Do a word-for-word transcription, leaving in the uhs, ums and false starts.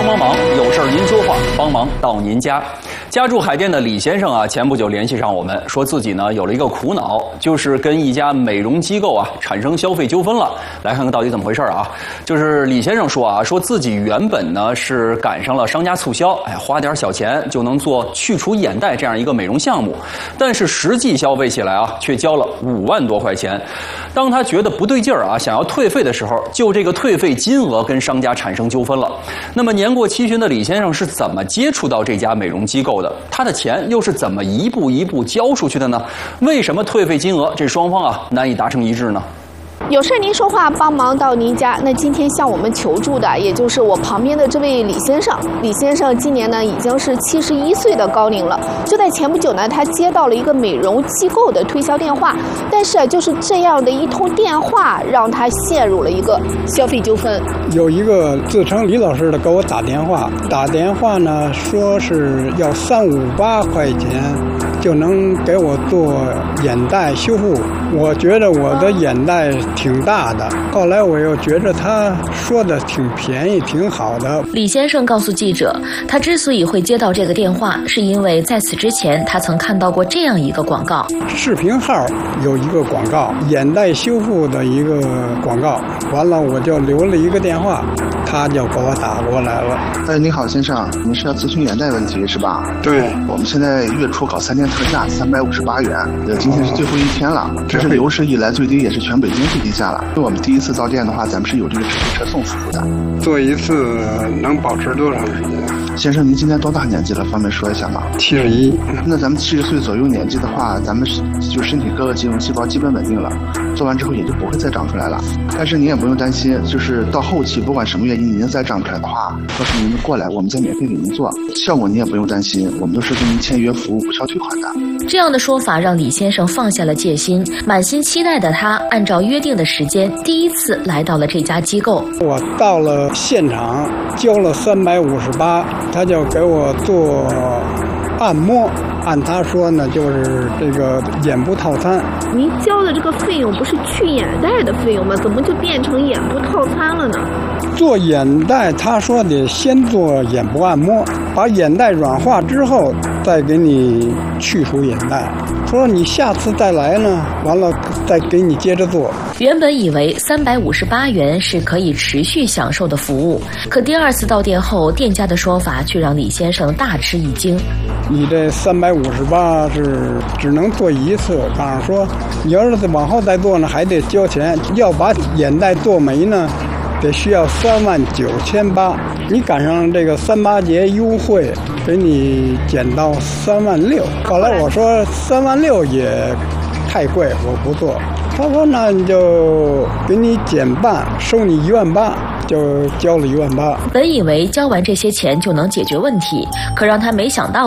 帮忙，有事儿您说话，帮忙到您家。家住海淀的李先生啊，前不久联系上我们，说自己呢有了一个苦恼，就是跟一家美容机构啊产生消费纠纷了。来看看到底怎么回事啊？就是李先生说啊，说自己原本呢是赶上了商家促销，哎，花点小钱就能做去除眼袋这样一个美容项目，但是实际消费起来啊，却交了五万多块钱。当他觉得不对劲儿啊，想要退费的时候，就这个退费金额跟商家产生纠纷了。那么年过七旬的李先生是怎么接触到这家美容机构的？他的钱又是怎么一步一步交出去的呢？为什么退费金额这双方啊难以达成一致呢？ 有事您说话，帮忙到您家。那今天向我们求助的，也就是我旁边的这位李先生。李先生今年呢已经是七十一岁的高龄了。就在前不久呢，他接到了一个美容机构的推销电话，但是啊，就是这样的一通电话，让他陷入了一个消费纠纷。 有一个自称李老师的给我打电话，打电话呢说是要三五八块钱就能给我做眼袋修复。我觉得我的眼袋挺大的，后来我又觉得他说的挺便宜挺好的。 李先生告诉记者，他之所以会接到这个电话，是因为在此之前他曾看到过这样一个广告， 视频号有一个广告，眼袋修复的一个广告，完了我就留了一个电话，他就给我打过来了。 哎，你好先生，您是要咨询眼袋问题是吧？ 对， 我们现在月初搞三天特价，三百五十八元，呃，今天是最后一天了，这是有史以来最低，也是全北京最低价了。我们第一次到店的话，咱们是有这个直通车送服务的。 做一次能保持多长时间？ 先生，您今年多大年纪了？方便说一下吗？ 七十一。 那咱们七十岁左右年纪的话，咱们就身体各个肌肉细胞基本稳定了，做完之后也就不会再长出来了。但是您也不用担心，就是到后期不管什么原因您再长出来的话，到时候您过来，我们再免费给您做，效果您也不用担心，我们都是跟您签约服务无效退款的。 这样的说法让李先生放下了戒心，满心期待的他按照约定的时间，第一次来到了这家机构。 我到了现场，交了三百五十八，他就给我做按摩。按他说呢，就是这个眼部套餐。 您交的这个费用不是去眼袋的费用吗？怎么就变成眼部套餐了呢？ 做眼袋，他说得先做眼部按摩，把眼袋软化之后，再给你去除眼袋。说你下次再来呢，完了再给你接着做。 原本以为三百五十八元是可以持续享受的服务，可第二次到店后，店家的说法却让李先生大吃一惊。 你这三百五十八是只能做一次，告诉说你要是往后再做呢，还得交钱。要把眼袋做没呢，得需要三万九千八。你赶上这个三八节优惠，给你减到三万六。后来我说三万六也太贵，我不做。他说那你就给你减半，收你一万八。就交了一万八。 本以为交完这些钱就能解决问题，可让他没想到